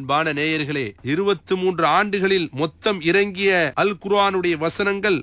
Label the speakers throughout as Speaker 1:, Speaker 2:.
Speaker 1: அன்பான நேயர்களே, 23 ஆண்டுகளில் மொத்தம் இறங்கிய அல் குர்ஆனுடைய வசனங்கள்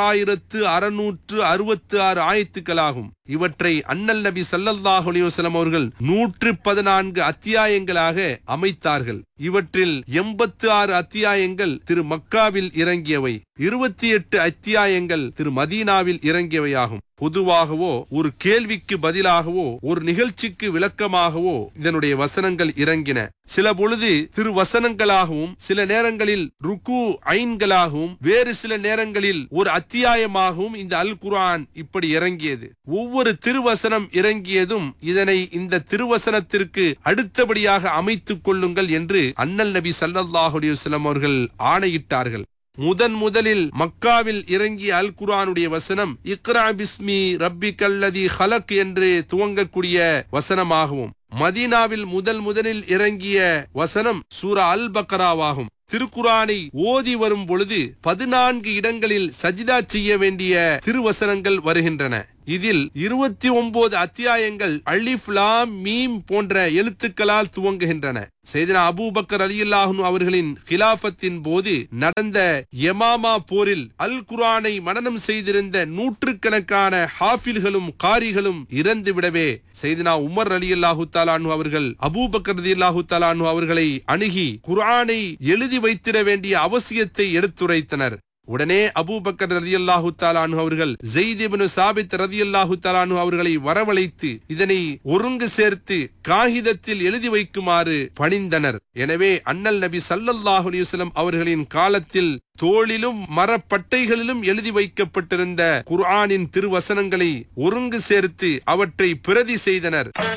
Speaker 1: 6666 ஆயத்துக்களாகும். இவற்றை அண்ணல் நபி ஸல்லல்லாஹு அலைஹி வஸல்லம் அவர்கள் 114 அத்தியாயங்களாக அமைத்தார்கள். இவற்றில் 86 அத்தியாயங்கள் திரு மக்காவில் இறங்கியவை, 28 அத்தியாயங்கள் திரு மதீனாவில் இறங்கியவையாகும். பொதுவாகவோ ஒரு கேள்விக்கு பதிலாகவோ ஒரு நிகழ்ச்சிக்கு விளக்கமாகவோ இதனுடைய வசனங்கள் இறங்கின. சில பொழுது திரு வசனங்களாகவும், சில நேரங்களில் ருக்கு ஐன்களாகவும், வேறு சில நேரங்களில் ஒரு அத்தியாயமாகவும் இந்த அல் குர்ஆன் இப்படி இறங்கியது. ஒவ்வொரு திருவசனம் இறங்கியதும் இதனை இந்த திருவசனத்திற்கு அடுத்தபடியாக அமைத்துக் கொள்ளுங்கள் என்று அண்ணல் நபி ஸல்லல்லாஹு அலைஹி வஸல்லம் அவர்கள் ஆணையிட்டார்கள். முதலில் மக்காவில் இறங்கிய அல் குர்ஆனுடைய வசனம் இக்ரா பிஸ்மி ரப்பிக்கல்லதி ஹலக் என்று துவங்கக்கூடிய வசனமாகவும், மதீனாவில் முதலில் இறங்கிய வசனம் சூரா அல் பக்ராவாகும். திருக்குர்ஆனை ஓதி வரும் பொழுது 14 இடங்களில் சஜிதா செய்ய வேண்டிய திருவசனங்கள் வருகின்றன. இதில் 29 அத்தியாயங்கள் அலிஃப் லாம் மீம் போன்ற எழுத்துக்களால் துவங்குகின்றன. சையதுனா அபூபக்கர் ரலியல்லாஹு அன்ஹு அவர்களின் கிலாஃபத்தின் போது நடந்த யமாமா போரில் அல் குர்ஆனை மனனம் செய்திருந்த நூற்றுக்கணக்கான ஹாஃபில்களும் காரிகளும் இறந்து விடவே சையதுனா உமர் ரலியல்லாஹு தஆலா அன்ஹு அவர்கள் அபூபக்கர் ரலியல்லாஹு தஆலா அன்ஹு அவர்களை அணுகி குர்ஆனை எழுதி வைத்திட வேண்டிய அவசியத்தை எடுத்துரைத்தனர். உடனே அபூபக்கர் ரலியல்லாஹு தஆலா அன்ஹு அவர்கள் ஸைத் இப்னு சாபித் ரலியல்லாஹு தஆலா அன்ஹு அவர்களை வரவழைத்து இதனை ஒருங்கு சேர்த்து காகிதத்தில் எழுதி வைக்குமாறு பணிந்தனர். எனவே அண்ணல் நபி ஸல்லல்லாஹு அலைஹி வஸல்லம் அவர்களின் காலத்தில் தோளிலும் மரப்பட்டைகளிலும் எழுதி வைக்கப்பட்டிருந்த குர்ஆனின் திருவசனங்களை ஒருங்கு சேர்த்து அவற்றை பிரதி செய்தனர்.